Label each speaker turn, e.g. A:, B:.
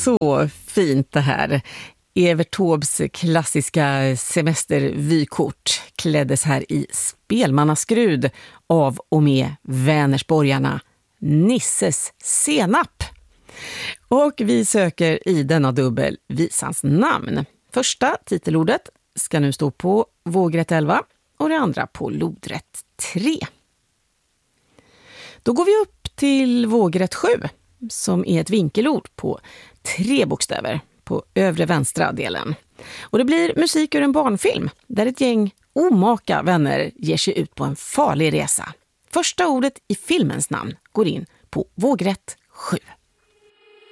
A: Så fint det här. Evert Taubes klassiska semestervykort kläddes här i spelmannaskrud av och med Vänersborgarna Nisses senap. Och vi söker i denna dubbel visans namn. Första titelordet ska nu stå på vågrätt 11 och det andra på lodrätt 3. Då går vi upp till vågrätt 7 som är ett vinkelord på 3 bokstäver på övre vänstra delen. Och det blir musik ur en barnfilm där ett gäng omaka vänner ger sig ut på en farlig resa. Första ordet i filmens namn går in på vågrätt 7.